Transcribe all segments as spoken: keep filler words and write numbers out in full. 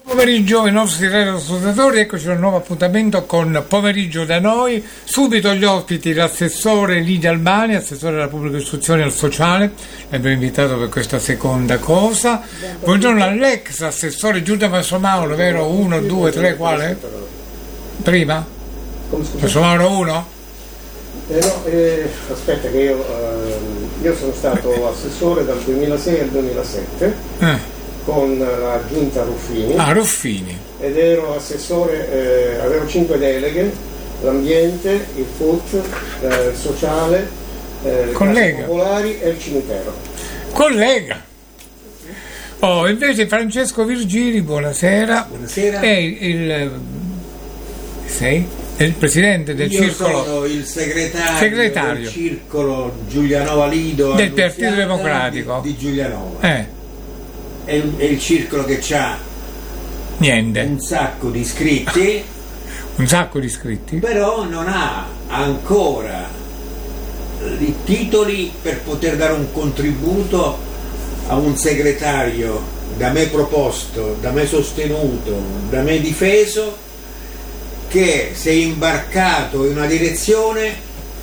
Pomeriggio ai nostri radioascoltatori, eccoci a un nuovo appuntamento con Pomeriggio da noi. Subito gli ospiti, l'assessore Lidia Albani, assessore della pubblica istruzione e al sociale, l'abbiamo invitato per questa seconda cosa. Buongiorno all'ex assessore Giulia Mastromauro, vero? uno, due, tre, quale? Prima? Mastromauro uno? Eh no, eh, aspetta che io, eh, io sono stato assessore dal duemilasei al duemilasette. Eh. Con la giunta Ruffini. Ah, Ruffini. Ed ero assessore, eh, avevo cinque deleghe: l'ambiente, il food, eh, il sociale, eh, le case popolari e il cimitero. Collega. Oh, invece Francesco Virgili, buonasera. Buonasera. È il, il sei? È il presidente del Io circolo. Sono il segretario, segretario del circolo Giulianova Lido del Partito Democratico di, di Giulianova. Eh. È, è il circolo che ha niente un sacco di iscritti un sacco di iscritti però non ha ancora i titoli per poter dare un contributo a un segretario da me proposto, da me sostenuto, da me difeso, che si è imbarcato in una direzione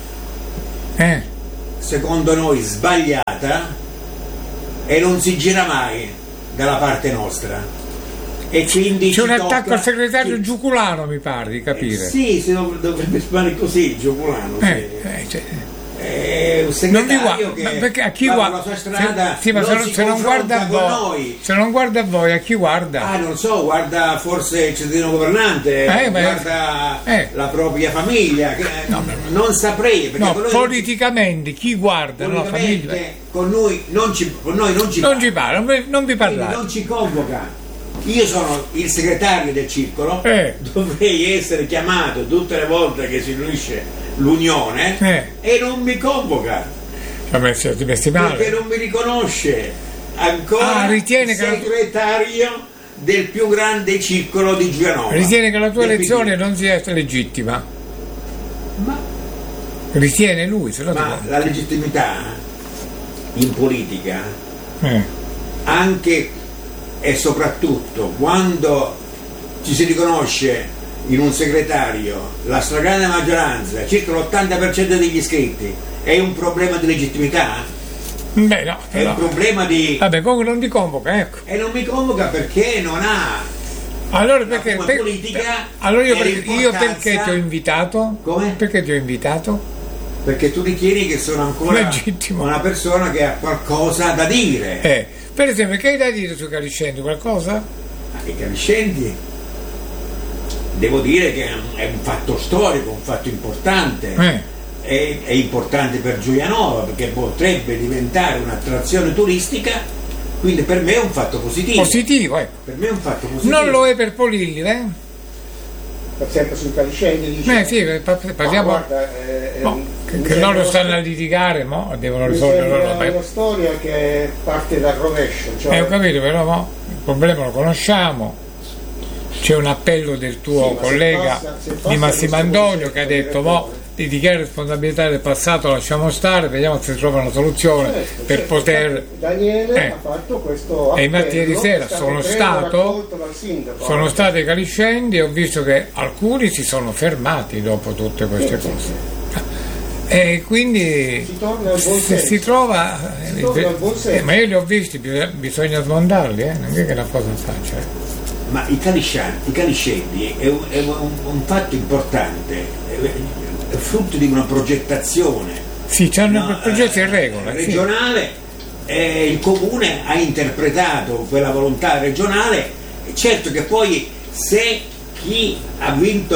eh. secondo noi sbagliata e non si gira mai dalla parte nostra, e quindi c'è un attacco tocca... al segretario Giuculano, mi pare di capire. Eh, sì, se dovrebbe fare così Giuculano, eh, sì. eh, cioè... è un segretario non vi che perché a chi fa guarda la sua strada, se, sì, ma non se, non, si se non guarda a voi, noi. se non guarda a voi, a chi guarda? Ah, non so, guarda forse il cittadino governante, eh, guarda eh. la propria famiglia, che, no, non saprei, perché no, con noi politicamente non, chi guarda la famiglia con noi non ci, con noi non ci non parla, ci parla, non vi, non vi parlate, non ci convoca. Io sono il segretario del circolo, eh. dovrei essere chiamato tutte le volte che si riunisce l'unione eh. e non mi convoca, perché non mi riconosce ancora ah, ritiene segretario che... del più grande circolo di Giulianova. Ritiene che la tua elezione non sia legittima? Ma ritiene lui, se no ma la legittimità in politica eh. anche e soprattutto quando ci si riconosce in un segretario la stragrande maggioranza, circa l'ottanta per cento degli iscritti, è un problema di legittimità? Beh, no, è no. un problema di... Vabbè, comunque non ti convoca, ecco. E non mi convoca perché non ha allora perché come per, politica. Allora io, perché, io perché ti ho invitato? Come? Perché ti ho invitato? Perché tu ritieni che sono ancora legittimo, una persona che ha qualcosa da dire. Eh, per esempio, che hai da dire sui Caliscendi? Qualcosa? Ma i Caliscendi, devo dire che è un fatto storico, un fatto importante. Eh. È, è importante per Giulianova perché potrebbe diventare un'attrazione turistica, quindi per me è un fatto positivo. Positivo, ecco. Per me è un fatto positivo. Non lo è per Polilli, eh? Sempre sui Caliscendi dice. Eh sì, parliamo. Oh, guarda, eh, no, che, che loro stanno a litigare, mo devono risolvere loro. È una storia che parte dal rovescio. Cioè... Eh, ho capito, però mo, il problema lo conosciamo. C'è un appello del tuo sì, collega passa, di Massimo Antonio che ha detto mo di dichiarare responsabilità del passato, lasciamo stare, vediamo se trova una soluzione certo, per certo, poter. Daniele eh. ha fatto questo appello, e infatti ieri sera sono stato sindaco, sono state ai Caliscendi e ho visto che alcuni si sono fermati dopo tutte queste sì, cose sì. E quindi si torna al buon se si trova si torna al buon senso. Eh, ma io li ho visti, bisogna smontarli, eh? non è che è una cosa facile. Ma i Caliscendi, i Caliscendi è, un, è un, un fatto importante, è frutto di una progettazione. Sì, c'hanno no, progetti in regola. Regionale, sì. eh, il comune ha interpretato quella volontà regionale, certo che poi se chi ha vinto,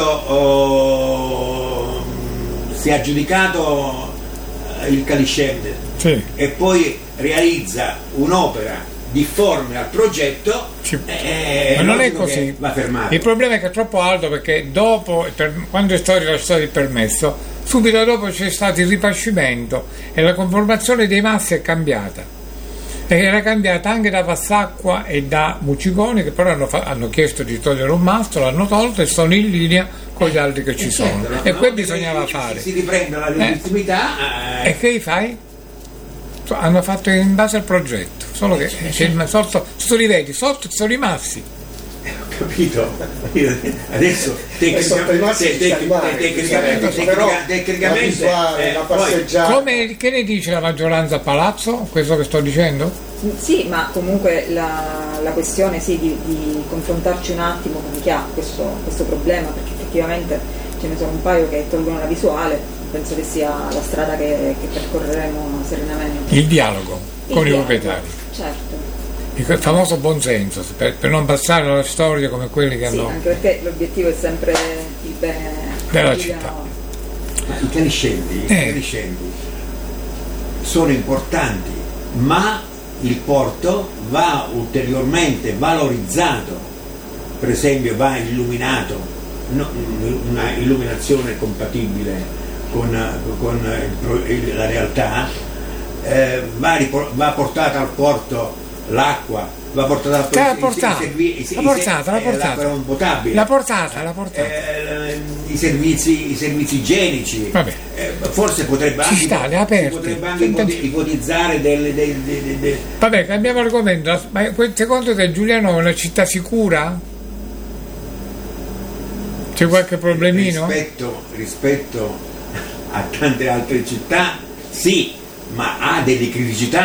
oh, si è aggiudicato il Caliscendi sì. e poi realizza un'opera difforme al progetto, sì. eh, ma non è così, va fermato. Il problema è che è troppo alto, perché dopo, per, quando è stato rilasciato il permesso, subito dopo c'è stato il ripascimento e la conformazione dei massi è cambiata, e era cambiata anche da Passacqua e da Muciconi, che però hanno, fa- hanno chiesto di togliere un mastro, l'hanno tolto e sono in linea con gli altri che ci sono, certo, e no, qui no, bisognava si, fare si riprende la legittimità eh. E che fai? Hanno fatto in base al progetto, solo che c'è il, sotto, sotto li vedi, sotto ci sono i massi, capito? Adesso tecnicamente tecnicamente la passeggiata. Come, che ne dice la maggioranza a Palazzo, questo che sto dicendo? Sì, ma comunque la, la questione sì, di, di confrontarci un attimo con chi ha questo, questo problema, perché effettivamente ce ne sono un paio che tolgono la visuale, penso che sia la strada che, che percorreremo serenamente. Il dialogo Il con dialogo, i proprietari. Certo. Il famoso buonsenso, per, per non passare alla storia come quelli che sì, hanno... anche perché l'obiettivo è sempre il bene della città. Ma i caniscendi, eh. i caniscendi sono importanti, ma il porto va ulteriormente valorizzato, per esempio va illuminato, no, una illuminazione compatibile con, con il, la realtà, eh, va, va portata al porto l'acqua, va portata al la portata, la portata, la portata, potabile, la portata, la portata. Eh, i servizi, i servizi igienici, eh, forse potrebbe Ci anche, sta, le aperte. potrebbe anche ipotizzare delle, delle, delle, delle... Vabbè, cambiamo argomento. Ma secondo te Giuliano è una città sicura? C'è qualche problemino? Rispetto, rispetto a tante altre città, sì, ma ha delle criticità